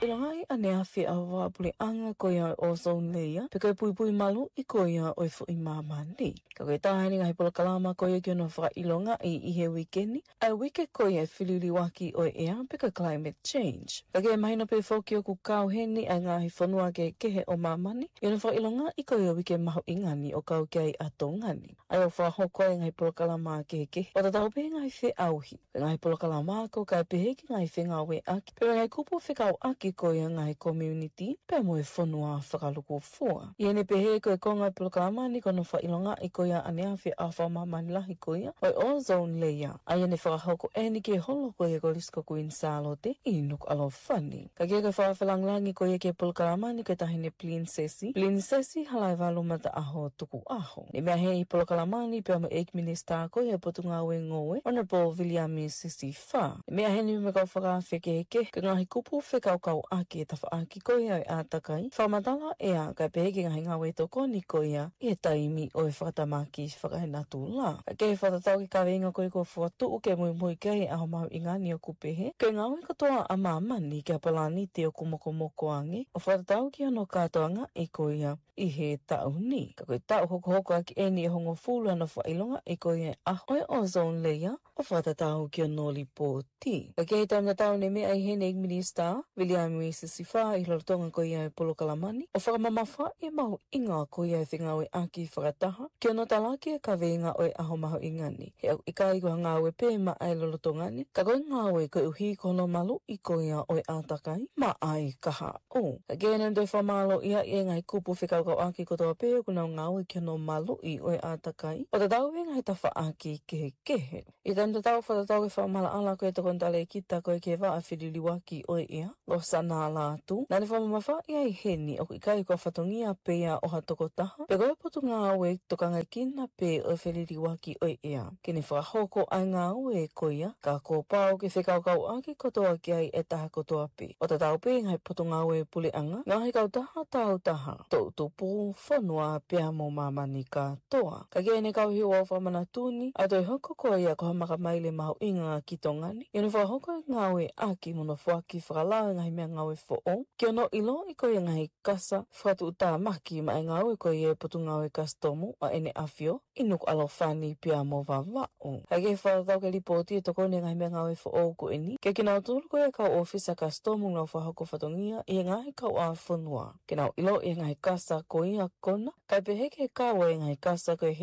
ilongai anea fi awa pule anga koia ozone layer peke pui malu I koia oi fu I mamani. Ka koe tahani ngai pola kalama koia ki ono whaka ilonga I he weekendi. Ai wike koia whilili waki oi ea peke climate change. Ka ke mahina pe whoki o ku kau heni ai ngahi whanua ke kehe o mamani. I ono whaka ilonga I koia wike mahu ingani o kau kei ato ngani. Ai o whahoko e ngai pola kalama ke kehe. O tatau pe ngai whi auhi. Ngai pola kalama ko kai pehe ki ngai whi ngawe aki. Pe ngai kupu whikau aki koia ngai community. Pe moe whanua whakaluku fua. I ene pehe koe konga pola kalama ni kono wha ilonga I koia anea whi awha mamani lahi koia. Oi ozone layer. Ai ene whakahoko eni ke holo koia ko lisko kuin salote. I nuk alo whani. Ka kia koe whawhalanglangi koia ke pola kalama ni koe tahine Plinsesi. Plinsesi halai walu mata aho tuku aho. Ni mea hei pola kalama ni pe amo Egg Minister koia potunga we ngoe. Honorable William Sisi Fa. Ni mea heni me kau whakawheke ka ngahi kupu whekau aki e tawha aki koia e ātakai. Whamatala ea kai peheke ngahi ngawe toko ni koia I e taimi o e whakatamaki whakahenatu la. Ka kei whatatau ki kawenga koe ko whatuu ke mui kei aho mahu ingani o kupehe. Ke ngawe katoa a mamani kia palani te o kumokomoko ange. O whatatau ki ano katoanga I koia I he tau ni. Ka koe tau hoko aki eni e hongo fulu ana whailonga I koia aho e ozone layer o whatatau ki ano lipoti. Ka kei taimna tau ne mea I hene Egg Minister William Sisi Fa I lorotonga koia e polo kalamani. O whakamamafa I mahu inga koia e whingawe aki whakataha. Ki ono talaki e ka venga o e aho mahu ingani. He au ikai ko ngawe pe ma ai lorotongani. Ka koe ngawe koe uhi kono malu I koia o e ātakai. Ma ai kaha o. Ka kene ndoi whamalo ia I ngai kupu whikaukau aki kotoa pe kuna ngawe ki ono malu I o e ātakai. O tatau e ngai tawha aki kehe. I tam tatau whatatau e whamala ala koe tokontale kita koe ke wa a whirili waki o e ea. Lo sana la tu. Nani whamamafa ia I heni o ikai ko whatongia pea o hatoko taha. Pe koe potu ngā ue tokanga kina pe o whirili waki o e ea. Kene whahoko ai ngā ue koia. Ka ko pao ke whikaukau aki kotoa ki ai e taha kotoa pe. O tatau pe ngai potu ngā ue pule anga. Ngahi kau taha tau taha. Tau tupu whanua pea mo mamani katoa. Ka kene kau hiu o whamana tuni. A toi hoko koia ko hamaka maile mahu inga ki tongani. Inu whahoko ngā ue aki mono whaki whakalau ngahi mea ngā ue fo. Ki ono ilo I koia ngahi kasa whatu uta maki ma ngā ue koia potu ngā ue kastomu a ene awhio. Inuk alo whani pia mo wawao. Hai ke whatatau ke lipoti e toko ne ngahi mea ngā ue fo ko eni. Ke kina utulu koia kau ofisa kastomu ngā whahoko whatongia I ngahi kau a whanua. Kina ilo I ngahi kasa koia kona. Kai peheke kawa I ngahi kasa koe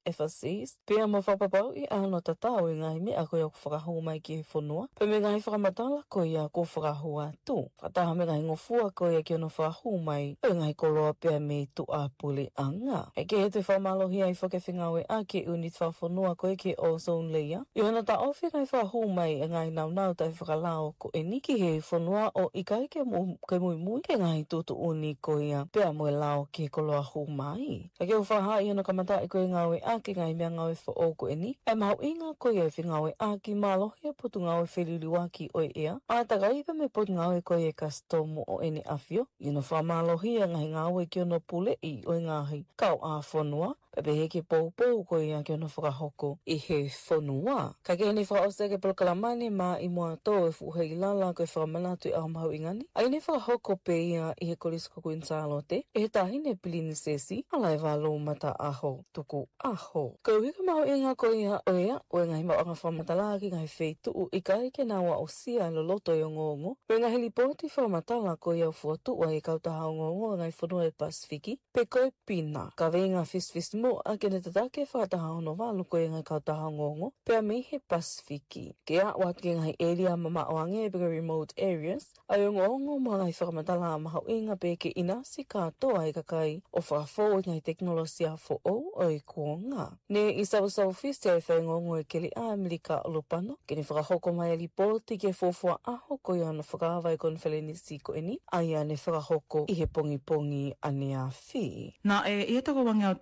HFCs. Pia mo whapapau I ano tatau I ngahi mea koia ku whakahu mai ki he whanua. Pe me ngahi whakamatala koia ku whakahu atu. Whataha me ngahi ngofua koia ki ono whakahu mai. O ngahi koloa pia me tu a pule anga. E ke he te whamalohi ai whakewhingawe a ke unit whawhanua koe ke ozone layer. I hana ta ofi ngahi whahu mai e ngahi nau tai whakalao ko e niki he whanua o ikai ke mui ke ngahi tutu uni koia pia moe lao ke koloa hu mai. Ka ke uwhaha I hana kamata I koe ngawe a ke ngahi mea ngawe wha ko e ni. E mahu inga koia e whingawe a ki malohi e potu ngawe whiriliwaki o e ea. A taga ipa me potu ngawe koia e kastomu o ene awhio. I no whamalohi a ngahi ngawe ki ono pule I o ngahi kau a whanua. Pepe heke pou koia ki ono whakahoko I he whanua. Ka ke ne whakaose ke polo kalamani ma I mua tō e fuhei lala koe whakamanatu I aho mahu ingani. Ai ne whakahoko pe ia I he kolisko kuin salote. E he tahine Plinsesi alai walo mata aho tuku aho. Ka uhika mahu inga koia o ea o e ngahi mawanga whamatala ki ngahi wheitu I kai ke nawa o sia loloto I o ngongo. Pe ngahi lipoti whamatala koia o fuatu wa e kautaha o ngongo ngai whanua e Pasifiki. Pe koe pina. Ka venga fis mo a kene tatake whataha ono walu koe ngai kautaha ngongo. Pea me he Pasifiki. Ke a wat ke ngai area mama oange peka remote areas. Ai o ngongo ma ngai whakamatala mahau inga pe ke inasi katoa I kakai o whakafo I ngai teknolosia fo o e kuonga. Ne I sau fisi ai whai ngongo e keli a Amerika o lupano. Kene whakahoko mai li polti ke fofua aho koe ana whakawai kon whalenisi ko eni. Ai ane whakahoko I he pongi ane a whi. Na e tako wangi au tupua ni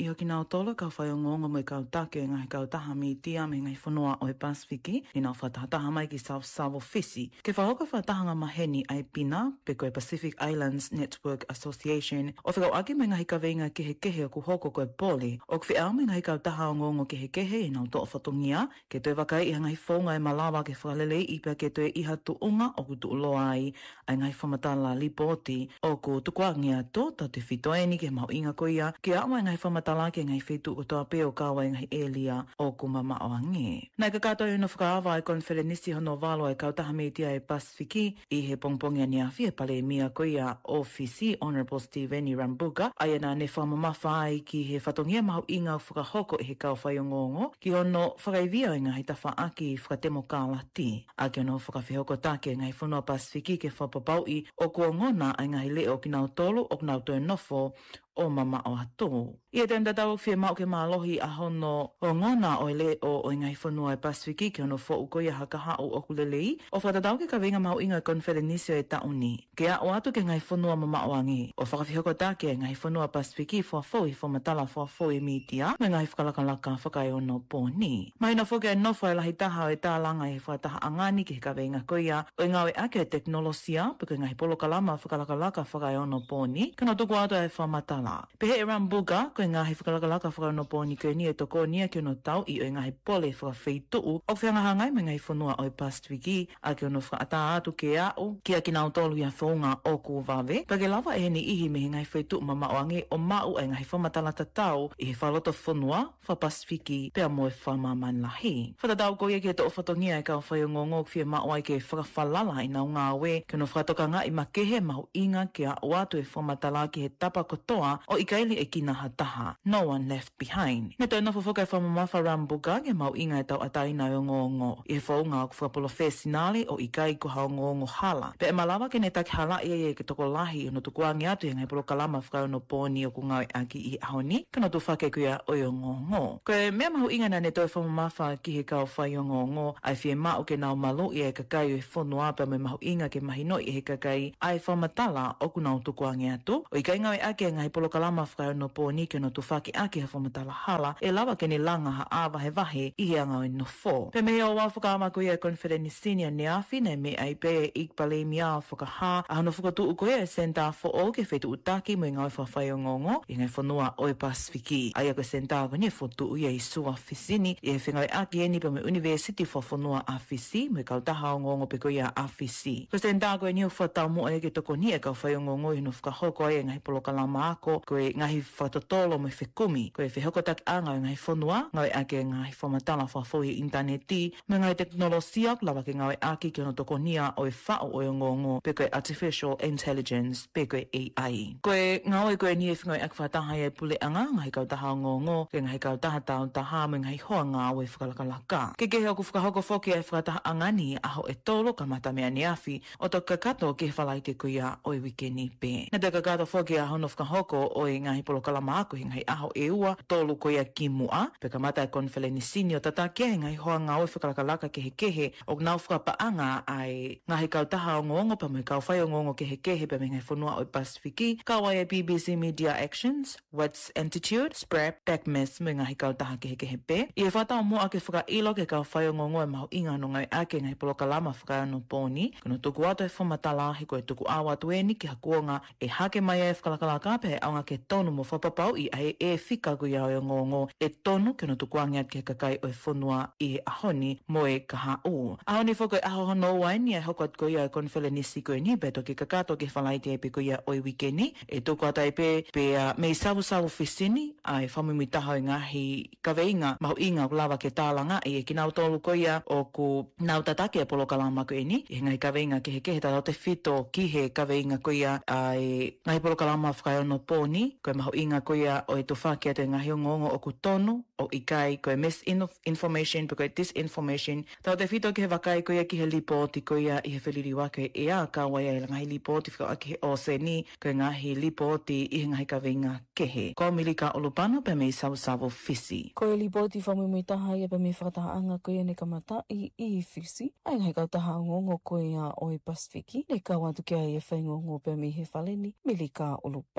hokina o tolo ka whai o ngongo mai kau take ngai kau taha mi tia me ngai whanua o e Pasifiki ni nau whatahataha mai ki South Savo Fisi. Ke whahoka whatahanga maheni ai pina pe koe Pacific Islands Network Association o whikau aki me ngai ka veinga kehe o ku hoko koe pole o kwhi au me ngai kau taha o ngongo kehe i nau toa whatongia ke toi wakai i ngai whaunga e malawa ke whalelei i pia ke toi iha tu unga o ku tu uloa ai ngai whamatala lipoti o ku tukuangia to ta te whitoeni ke mau inga koia ke au mai ngai whamatala ke ngai whetu o toa peo kawa ngai elia o ku mama o ange. Nai ka katoa ino whakaawa e konferenisi hono valo e kautaha meitia e Pasifiki i he pongpongia ni a fie pale mia koia ofisi Honorable Steveni Rambuka ai na ne whamamafa ai ki he whatongia mau inga o whakahoko e he kau whai o ngongo ki hono whakaivia i ngai tawha aki whakatemo kālati. A ki hono whakawhihoko take ngai whanua Pasifiki ke whapapau i o kuongona ai ngai leo ki nau tolu o nau toe nofo o mama o ato. Ia te mtatau whia mau ke mālohi a hono o ngona o le o ngai whanua e Pasifiki ki hono fo ukoia hakaha o kulelei o whatatau ke ka venga mau inga konferenisio e tauni. Ke a o atu ke ngai whanua mama o angi. O whakawhihoko take ngai whanua Pasifiki fua fōi fo matala fua fōi mitia me ngai whakalakalaka whakai ono pōni. Mai no whoke e nofo e lahi taha o e tālanga e whataha angani ke ka venga koia o ngau e ake teknolosia puke ngai polokalama whakalakalaka whakai ono pōni kano tuku atu e whamatala. Pehe e Rambuka, koe ngahi whakalakalaka whakanopo ni koe ni e toko nia ki ono tau i o ngahi pole whakawheituu o whiangahangai me ngai whanua o e Pasifiki a ki ono whakata atu ke au ki a ki nau tolu ia whaunga o ku vave. Pake lava e heni ihi me he ngai wheituu mama o ange o mau e ngahi whamatala tatau i he whaloto whanua wha Pasifiki pea mo e whamaman lahi. Whatatau koe ki e to o whatongia e kau whai o ngongo whia mau ai ke whakawhalala i nau ngā we ki ono whakatokanga i makehe mau inga ki a o atu e whamatala ki he tapa kotoa o ikaili e kina hataha. No one left behind. Ne toi nofo whakai whamamafa Rambuka ke mau inga e tau ataina o ngongo. I he whaunga o whakapolo whesinale o ikai ko hao ngongo hala. Pe e malawa ke ne taki hala e ke toko lahi no tukuangi atu e ngai polo kalama whakai ono pōni o ku ngau e aki i ahoni kano tu whake kuia o ngongo. Koe mea mahu inga na ne toi whamamafa ki he kau whai o ngongo ai whie mao ke nau malo i e kakai o e whanua pa me mahu inga ke mahino i he kakai ai whamatala o ku nau tukuangi atu. O ikai ngau e ake ngai polo kalama whakai no pōni ke no tu whaki ake ha whamatala hala e lawa ke ni langa ha awa he wahe i he anga o no fō. Pe me o wā whakaama koe e konferenisinia neafi nei me ai pe i pale mia o whakaha a hono whakatu ukoe e senta fo o ke whetu utaki mo i ngau whawhai o ngongo i ngai whanua o e Pasifiki. Ai ako senta ako ni fotu ui e sua fisini i e whingai aki eni pa me University fo whanua a fisi mo i kautaha o ngongo pe koe a fisi. Ko senta ako e ni o whatau mo e ke toko ni e kau whai o ngongo i no whakahoko e ngai polo kalama ako koe ngahi whatotolo mo i whekumi koe whihoko tak anga o ngai whanua ngau e ake ngai whamatala whawhoi interneti me ngai teknolosia lawa ke ngau e aki ki ono toko nia o e whao o e ngongo pe koe artificial intelligence pe koe AI. Koe ngau e koe ni e whingai ak whataha e pule anga ngai kautaha o ngongo ke ngai kautaha tau taha me ngai hoa ngā o e whakalakalaka. Ke kehe o ku whakahoko whoki e whakataha angani aho e tolo ka mata mea ni afi o to kakato ke whalai te kuia o e wikeni pe. Na te kakato whoki a hono whakahoko o e ngahi polo kalama ako he ngai aho e ua tolu koia ki mua pe ka mata e konferenisini o tata ke ngai hoa ngā o e whakalakalaka ke he kehe o nau whakapaanga ai ngahi kautaha o ngongo pa me kau whai o ngongo ke he kehe pe me ngai whanua o e Pasifiki kawa e BBC Media Actions, What's Attitude, Sprep, Backmiss me ngahi kautaha ke he kehe pe. I e whatao mua ke whakailo ke kau whai o ngongo e mahu inga no ngai ake ngai polo kalama whakaano pōni kono tuku ato e whamatala he koe tuku awa tueni ki hakuonga e hake mai e whakalakalaka pe aunga ke tonu mo whapapau i ai e whika kuia o e ngongo e tonu ke no tukuangia ke kakai o e whanua i he ahoni mo e kaha u. Ahoni whako e aho hono waini e hoko at kuia e konferenisi koe ni beto ke kakato ke whalaite e pe kuia o i wikeni e tuku ata e pe mei savu fisini ai whamimi taha i ngahi kaweinga mahu inga lawa ke tālanga e ki nau tolu koia o ku nau tatake e polo kalama koe ni e ngai kaweinga ke he kehe tatau te whito ki he kaweinga koia ai ngai polo kalama whakai ono pōni koe mahu inga koia o e tuwhaki atu e ngahi o ngongo o ku tonu o ikai koe misinformation pe koe disinformation tau te whito ke he wakai koia ki he lipoti koia i he whiliri wake e a kawa e ngahi lipoti whika ake he o se ni koe ngahi lipoti i he ngahi kaweinga kehe. Ko milika olupano pe mei savu fisi. Koe lipoti whamui taha ia pe me whakataanga koe ne kamata i fisi. Ai ngai kautaha ngongo koe a o e Pasifiki. Ne kawatu kia i e whaingongo pe me he whaleni milika olupano.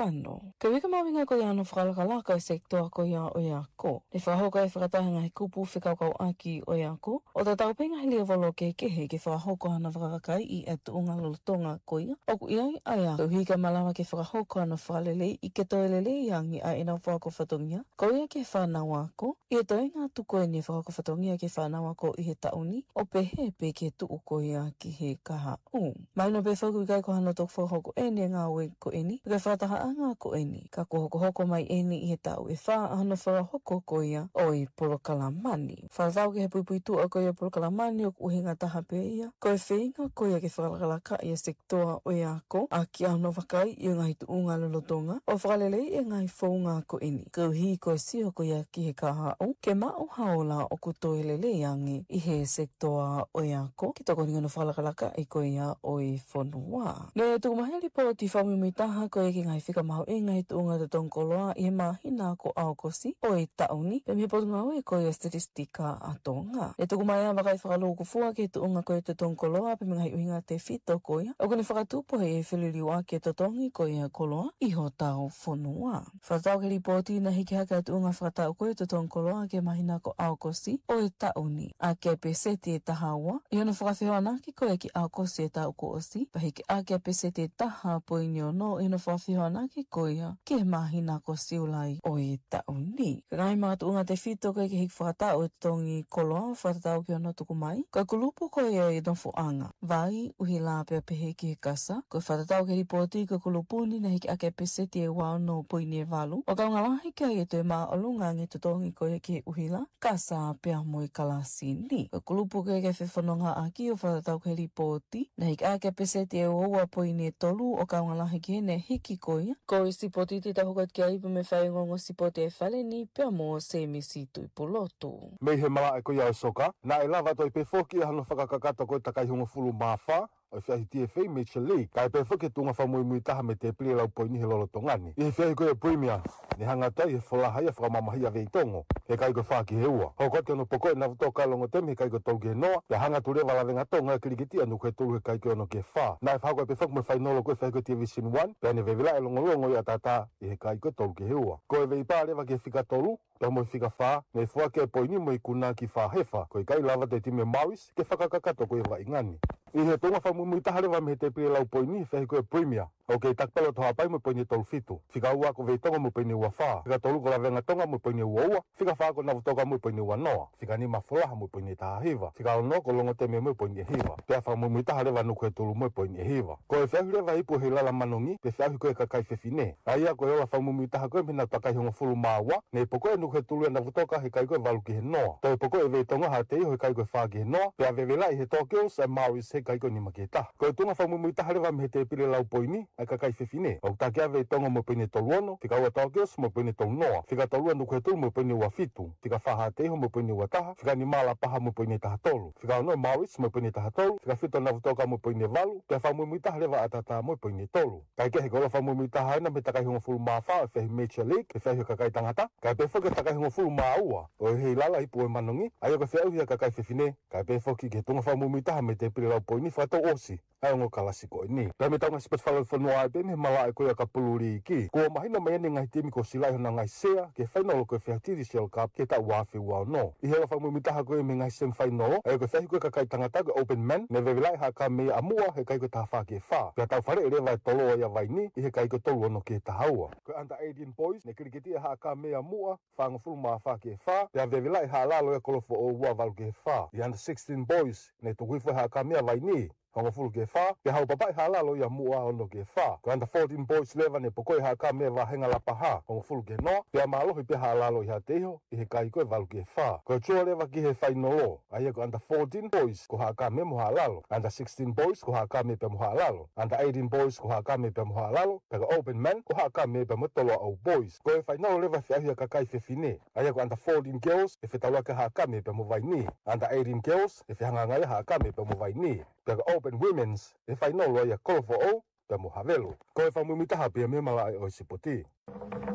Ka wika mawinga ko ia no whakalaka i sektoa ko ia o ia ko. Ne whakahoka e whakatahinga he kupu whikaukau aki o ia ko. O ta taupenga he lia walo ke kehe ke whakahoko hana whakakai i atu unga lolotonga ko ia. Oku iai aia tau hika malawa ke whakahoko hana whakalele i ke toelele iangi a ina whako whatongia. Ko ia ke whanawa ko. I e toenga tuko e ni whako whatongia ke whanawa ko i he tauni. O pehe pe ke tuu ko ia ki he kaha u. Maino pe whaku ikai ko hana tok whakahoko e ni ngā ue ko e ni. Ke whataha anga ko e ni. Ka ko hoko mai e ni i he tau e wha hana whakahoko ko ia o i Porokalamani. Whatau ke he puipui tu o ko ia Porokalamani o uhinga taha pe ia. Ko e whenga ko ia ke whakalaka i a sektoa o ia ko. A ki ano wakai i ngai tu unga lolotonga. O whakalele i ngai whaunga ko e ni. Ko hi ko e sio ko ia ki he kaha o. Ke mao haola o kutoe lele iangi i he sektoa o ia ko. Ki toko ringa no whakalaka i ko ia o i whanua. Ne tukumaheli po ti whamimi taha ko ia ki ngai whika maho e ngai tu unga te tongkoloa i he mahina ko aokosi o i tauni. Pe me potu ngau e ko ia statistika a tonga. Ne tukumahea wakai whakaloko fua ke tu unga ko ia te tongkoloa pe me ngai uhinga te fito ko ia. O kone whakatupo he e whiliriwa ke totongi ko ia koloa i ho tau whanua. Whatau ke ripoti na hiki haka tu unga whakatau ko ia te tongkoloa ke mahina ko aokosi o i tauni. A ke peseti e tahaua. I hana whakawhihoa naki ko ia ki aokosi e tau ko osi. Pahiki a ke peseti e taha po i niono i hana whakawhihoa naki ko ia ke mahina ko siulai o i tauni. Ka ngai mga tu unga te fito ko ia ki hiki whakatau e tongi koloa whakatau ki ono tuku mai. Ka kulupu ko ia i donfo anga. Vai uhi la pia pehe ki he kasa. Ko whakatau ke ripoti ka kulupuni na hiki a ke peseti e wao no po i ni e walu. O ka ngalahi kia i te maa olunga ngi tutongi ko ia ki he uhila. Kasa pia mo i kalasi ni. Ka kulupu ko ia ke whewhanonga aki o whakatau ke ripoti. Na hiki a ke peseti e oua po i ni e tolu o ka ngalahi ki ne hiki ko ia. Ko i sipoti te tahukot ki aipa me whaingongo sipoti e whale ni pia mo se misi tui polotu. Mei he mala e ko ia o soka. Na e lava toi pe foki hano whakakakato ko takai hunga fulu mawha. O whiahi TFA Major League. Ka e pe whuke tunga whamui taha me te pili lau poini he lolo tongani. I he whiahi koe Premier. Ni hangatai he whalaha ia whakamamahi a veitongo. He kai ko whaki he ua. Hoko te ono poko e na vuto ka longo temi he kai ko tau ke noa. Te hanga ture wala venga tonga e kirikiti anu koe tulu he kai ko ono ke wha. Na e whako e pe whaku me whainolo koe whiahi ko Division 1. Pea ne vevila e longo longo i a tata i he kai ko tau ke he ua. Ko e veipa rewa ke whika tolu. Pea mo i whika wha. Ne whuake e poini mo i kuna ki wha hefa. Ko i kai lava te time Mawis ke whakakakato ko e wa ingani. I he tonga whamumui taharewa me te pire lau poini whahi koe Premier. O kei takpelo toha pai mo poini tolu fitu. Whika ua ko veitonga mo poini ua wha. Whika tolu ko la venga tonga mo poini ua ua. Whika wha ko navutoka mo poini ua noa. Whika ni mafulaha mo poini taha hiva. Whika ono ko longo teme mo poini hiva. Pea whamumui taharewa nuku e tolu mo poini hiva. Ko e whiahi rewa hipu he lala manongi. Pe whiahi koe kakai whewhine. Aia ko e ola whamumui taha koe mina takai honga fulu maawa. Ne poko e nuku e tolu e navutoka he kai koe walu ki he noa. To e poko e veitonga ha te iho he kai koe wha ki he noa. Pea vevela i he Tokyo e Mawis he kai koe ni maketa. Ko e tunga whamumui taharewa me te pire lau poini. Ai kakai whewhine. O takia veitonga mo poini tolu ono. Whika ua Tokyo mo poini tolu noa. Whika tolu nuku e tolu mo poini ua fitu. Whika whaha te iho mo poini ua taha. Whika ni mala paha mo poini taha tolu. Whika ono Mawis mo poini taha tolu. Whika fito navutoka mo poini walu. Pea whamumui taharewa atata mo poini tolu. Kai ke he kola whamumui tahaina me takai hunga fulu maa wha e whahi Major League. E whahi kakai tangata. Kai pe whoke takai hunga fulu maa ua. O hei lala hipu e manongi. Ai o ka whiau hia kakai whewhine. Kai pe whoki ke tunga whamumui taha me te pire lau poini whato osi. Ai ngo kalasi ko ni. Pea me taunga sipat whalau whanua ai pe me mala e koe a ka puluri ki. Ko mahina mai ene ngai timi ko silai hona ngai sea. Ke whainolo koe whiatiri Shell Cup ke ta wafi wao no. I hewa whamumui taha koe me ngai sem whainolo. Ai o ka whiahi koe kakai tangata koe open man. Ne vevilai haka me amua he kai koe taha wha ke wha. Pea tau whare ere vai tolo o ia vai ni. I he kai koe tolu ono ke tahaua. Koe under 18 boys. Ne kirikiti e haka me amua. Whanga fulu maa wha ke wha. Pea vevilai ha lalo e kolofo o ua walu ke wha. I under 16 boys. Ne tukuifo haka mea vai ni. Hongo fulu ke wha, pe hau papai halalo ia mua ono ke wha. Ko anda 14 boys leva ne pokoi haka me wa henga la paha. Hongo fulu ke no, pe amalohi pe halalo ia teho, i he kai koe walu ke wha. Ko chua leva ki he whainolo. Aia ko anda 14 boys ko haka me mo halalo. Anda 16 boys ko haka me pe mo halalo. Anda 18 boys ko haka me pe mo halalo. Pega open man ko haka me pe motolo au boys. Ko e whainolo leva whiahia kakai whewhine. Aia ko anda 14 girls e whetaloa ke haka me pe mo vaini. Anda 18 girls e whihangangai haka me pe mo vaini. Pega open women's e whainolo ia kolofo o pe mo havelo. Ko e whamumitaha pia me mala o sipoti.